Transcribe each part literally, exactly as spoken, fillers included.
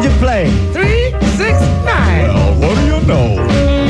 you play? Three, six, nine. Well, what do you know?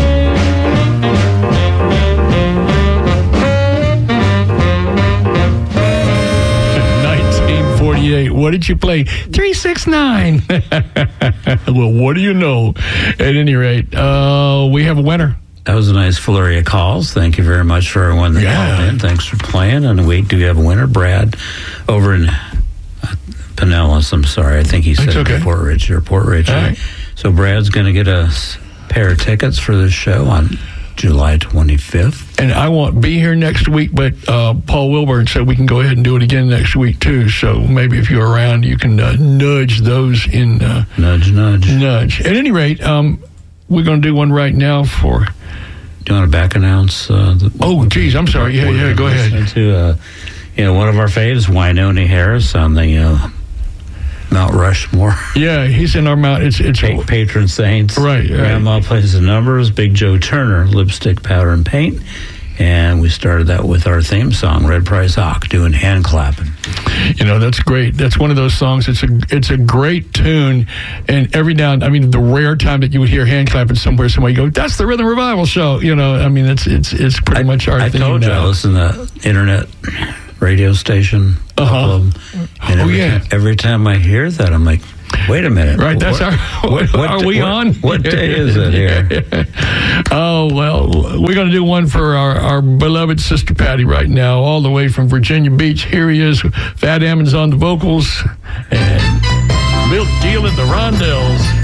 nineteen forty-eight. What did you play? three six nine. Well, what do you know? At any rate, uh, we have a winner. That was a nice flurry of calls. Thank you very much for everyone that Yeah. called in. Thanks for playing. And we do have a winner, Brad, over in uh, Pinellas. I'm sorry. I think he said That's okay. Port Ridge or Port Ridge. All right. So Brad's going to get a s- pair of tickets for this show on July twenty-fifth. And I won't be here next week, but uh, Paul Wilburn said we can go ahead and do it again next week, too. So maybe if you're around, you can uh, nudge those in. Uh, Nudge, nudge. nudge. At any rate, um, we're going to do one right now for... Do you want to back announce? Uh, the, Oh, geez, I'm sorry. Yeah, yeah, go ahead. To, uh, you know, one of our faves, Wynoni Harris on the uh, Mount Rushmore. Yeah, he's in our mount. It's it's Pa- patron saints. Right, right. Grandma plays the numbers. Big Joe Turner, lipstick, powder, and paint. And we started that with our theme song, Red Price Hawk, doing hand clapping. You know, that's great. That's one of those songs. It's a it's a great tune, and every now and I mean, the rare time that you would hear hand clapping somewhere, somebody go, "That's the Rhythm Revival Show." You know, I mean, it's it's it's pretty I, much our I theme told you now. I listen to internet radio station. Uh-huh. And Oh, every, yeah. time, every time I hear that, I'm like, wait a minute. Right, that's what, our. what, what, are we what, on? What day is it here? Oh, well, we're going to do one for our, our beloved Sister Patty right now, all the way from Virginia Beach. Here he is, Fat Ammons on the vocals, and Milt Deal in the rondels.